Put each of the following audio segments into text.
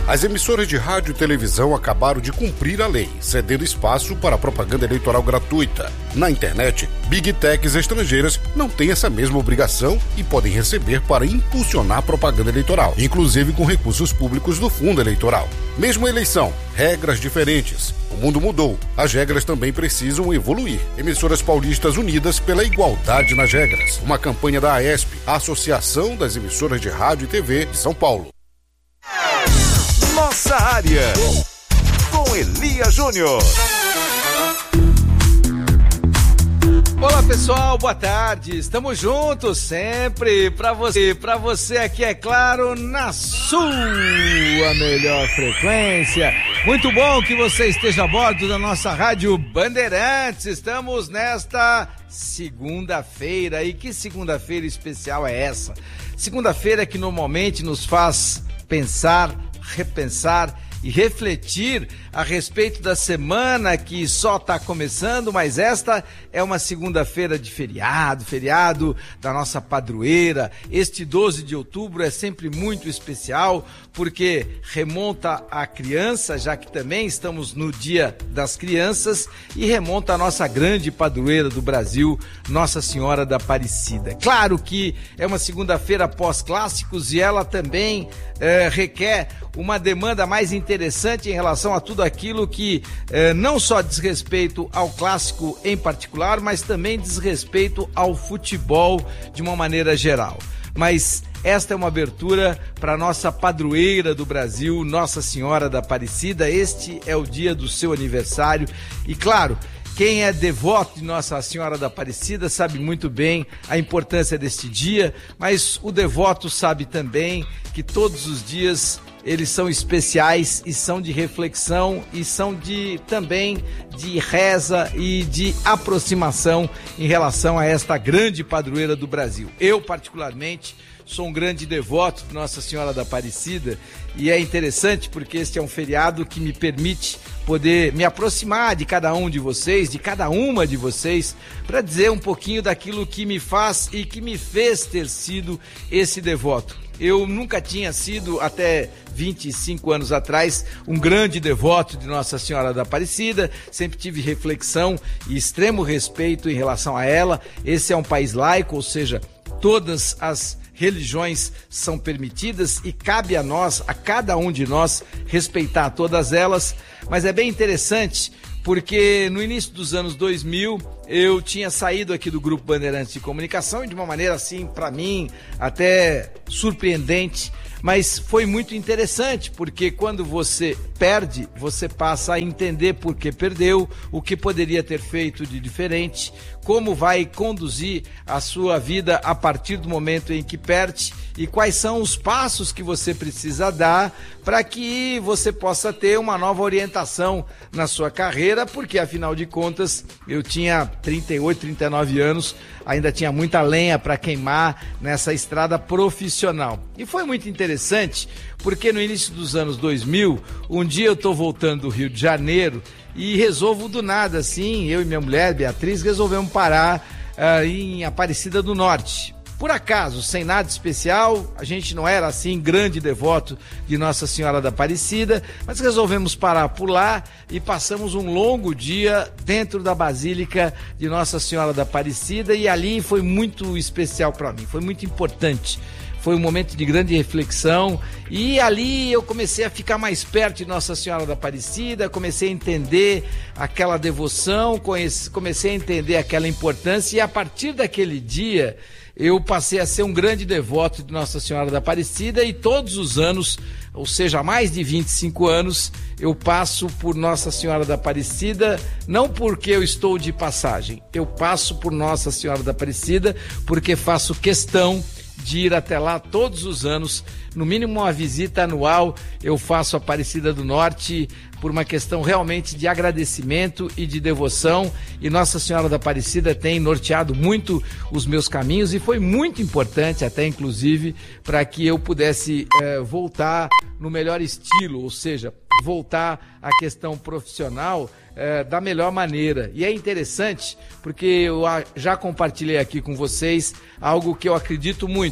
As emissoras de rádio e televisão acabaram de cumprir a lei, cedendo espaço para a propaganda eleitoral gratuita. Na internet, Big Techs estrangeiras não têm essa mesma obrigação e podem receber para impulsionar a propaganda eleitoral, inclusive com recursos públicos do fundo eleitoral. Mesmo a eleição, regras diferentes. O mundo mudou, as regras também precisam evoluir. Emissoras paulistas unidas pela igualdade nas regras. Uma campanha da AESP, a Associação das Emissoras de Rádio e TV de São Paulo. Nossa área, com Elias Júnior. Olá pessoal, boa tarde, estamos juntos sempre para você aqui, é claro, na sua melhor frequência. Muito bom que você esteja a bordo da nossa Rádio Bandeirantes. Estamos nesta segunda-feira, e que segunda-feira especial é essa? Segunda-feira que normalmente nos faz pensar, repensar e refletir a respeito da semana que só está começando, mas esta é uma segunda-feira de feriado da nossa padroeira. Este 12 de outubro é sempre muito especial, porque remonta à criança, já que também estamos no Dia das Crianças, e remonta à nossa grande padroeira do Brasil, Nossa Senhora da Aparecida. Claro que é uma segunda-feira pós-clássicos e ela também requer uma demanda mais interessante em relação a tudo aquilo que não só diz respeito ao clássico em particular, mas também diz respeito ao futebol de uma maneira geral. Mas esta é uma abertura para a nossa padroeira do Brasil, Nossa Senhora da Aparecida. Este é o dia do seu aniversário e, claro, quem é devoto de Nossa Senhora da Aparecida sabe muito bem a importância deste dia, mas o devoto sabe também que todos os dias eles são especiais e são de reflexão e são também de reza e de aproximação em relação a esta grande padroeira do Brasil. Eu, particularmente, sou um grande devoto de Nossa Senhora da Aparecida e é interessante porque este é um feriado que me permite poder me aproximar de cada um de vocês, de cada uma de vocês, para dizer um pouquinho daquilo que me faz e que me fez ter sido esse devoto. Eu nunca tinha sido, até 25 anos atrás, um grande devoto de Nossa Senhora da Aparecida, sempre tive reflexão e extremo respeito em relação a ela. Esse é um país laico, ou seja, todas as religiões são permitidas e cabe a nós, a cada um de nós, respeitar todas elas, mas é bem interessante porque no início dos anos 2000 eu tinha saído aqui do Grupo Bandeirantes de Comunicação e de uma maneira assim, para mim, até surpreendente, mas foi muito interessante, porque quando você perde, você passa a entender por que perdeu, o que poderia ter feito de diferente, como vai conduzir a sua vida a partir do momento em que perde e quais são os passos que você precisa dar para que você possa ter uma nova orientação na sua carreira, porque afinal de contas eu tinha 38, 39 anos, ainda tinha muita lenha para queimar nessa estrada profissional. E foi muito interessante, porque no início dos anos 2000, um dia eu estou voltando do Rio de Janeiro e resolvo do nada, assim, eu e minha mulher, Beatriz, resolvemos parar em Aparecida do Norte. Por acaso, sem nada especial, a gente não era assim grande devoto de Nossa Senhora da Aparecida, mas resolvemos parar por lá e passamos um longo dia dentro da Basílica de Nossa Senhora da Aparecida e ali foi muito especial para mim, foi muito importante. Foi um momento de grande reflexão e ali eu comecei a ficar mais perto de Nossa Senhora da Aparecida, comecei a entender aquela devoção, comecei a entender aquela importância e a partir daquele dia eu passei a ser um grande devoto de Nossa Senhora da Aparecida e todos os anos, ou seja, há mais de 25 anos, eu passo por Nossa Senhora da Aparecida, não porque eu estou de passagem, eu passo por Nossa Senhora da Aparecida porque faço questão de ir até lá todos os anos, no mínimo uma visita anual eu faço a Aparecida do Norte por uma questão realmente de agradecimento e de devoção, e Nossa Senhora da Aparecida tem norteado muito os meus caminhos e foi muito importante até inclusive para que eu pudesse voltar no melhor estilo, ou seja, voltar à questão profissional da melhor maneira. E é interessante porque eu já compartilhei aqui com vocês algo que eu acredito muito,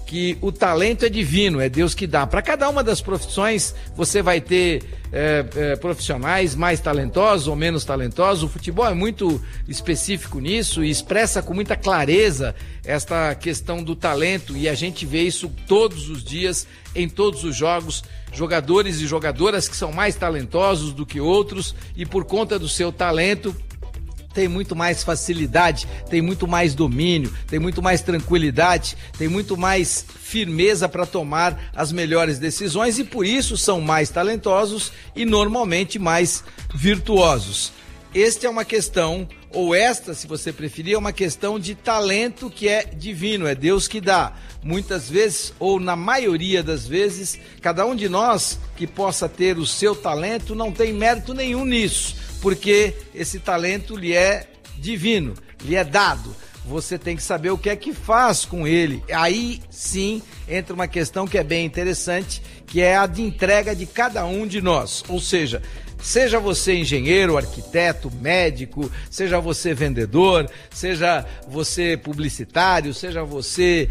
que o talento é divino, é Deus que dá. Para cada uma das profissões, você vai ter profissionais mais talentosos ou menos talentosos. O futebol é muito específico nisso e expressa com muita clareza esta questão do talento, e a gente vê isso todos os dias, em todos os jogos. Jogadores e jogadoras que são mais talentosos do que outros e, por conta do seu talento, tem muito mais facilidade, tem muito mais domínio, tem muito mais tranquilidade, tem muito mais firmeza para tomar as melhores decisões e por isso são mais talentosos e normalmente mais virtuosos. Esta é uma questão, ou esta, se você preferir, é uma questão de talento que é divino, é Deus que dá. Muitas vezes, ou na maioria das vezes, cada um de nós que possa ter o seu talento não tem mérito nenhum nisso, porque esse talento lhe é divino, lhe é dado. Você tem que saber o que é que faz com ele. Aí sim entra uma questão que é bem interessante, que é a de entrega de cada um de nós. Ou seja, seja você engenheiro, arquiteto, médico, seja você vendedor, seja você publicitário, seja você,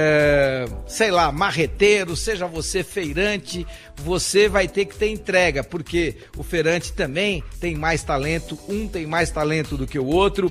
marreteiro, seja você feirante, você vai ter que ter entrega, porque o feirante também tem mais talento, um tem mais talento do que o outro,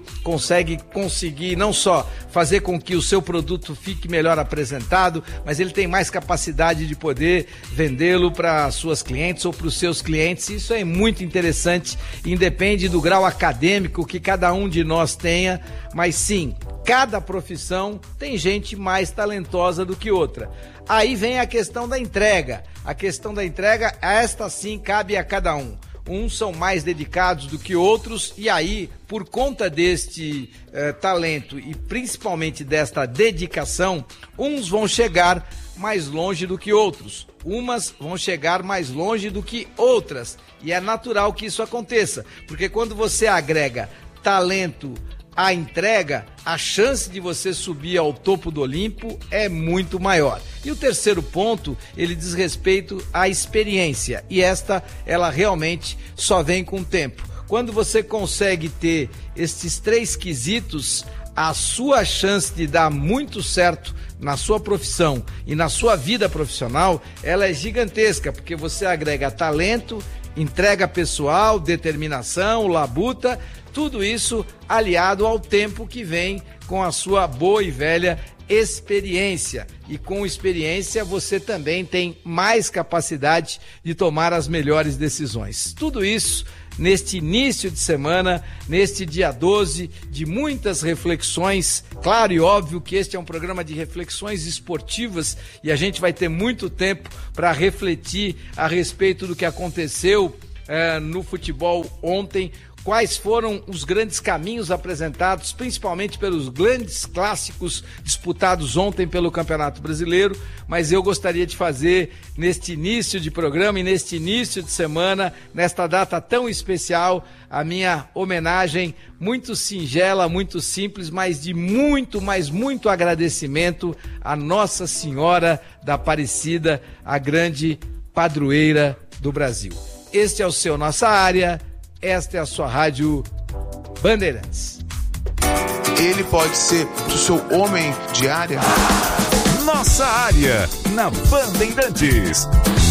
conseguir não só fazer com que o seu produto fique melhor apresentado, mas ele tem mais capacidade de poder vendê-lo para suas clientes ou para os seus clientes. Isso é muito interessante, independe do grau acadêmico que cada um de nós tenha, mas sim, cada profissão tem gente mais talentosa do que outra. Aí vem a questão da entrega. A questão da entrega, esta sim cabe a cada um. Uns são mais dedicados do que outros e aí, por conta deste talento e principalmente desta dedicação, uns vão chegar mais longe do que outros. Umas vão chegar mais longe do que outras. E é natural que isso aconteça, porque quando você agrega talento à entrega, a chance de você subir ao topo do Olimpo é muito maior. E o terceiro ponto, ele diz respeito à experiência, e ela realmente só vem com o tempo. Quando você consegue ter estes 3 quesitos, a sua chance de dar muito certo na sua profissão e na sua vida profissional, ela é gigantesca, porque você agrega talento, entrega pessoal, determinação, labuta, tudo isso aliado ao tempo que vem com a sua boa e velha experiência. E com experiência você também tem mais capacidade de tomar as melhores decisões. Tudo isso neste início de semana, neste dia 12, de muitas reflexões. Claro e óbvio que este é um programa de reflexões esportivas e a gente vai ter muito tempo para refletir a respeito do que aconteceu no futebol ontem. Quais foram os grandes caminhos apresentados, principalmente pelos grandes clássicos disputados ontem pelo Campeonato Brasileiro, mas eu gostaria de fazer neste início de programa e neste início de semana, nesta data tão especial, a minha homenagem muito singela, muito simples, mas de muito, mas muito agradecimento à Nossa Senhora da Aparecida, a grande padroeira do Brasil. Este é o seu Nossa Área. Esta é a sua Rádio Bandeirantes. Ele pode ser o seu homem de área. Nossa Área, na Bandeirantes.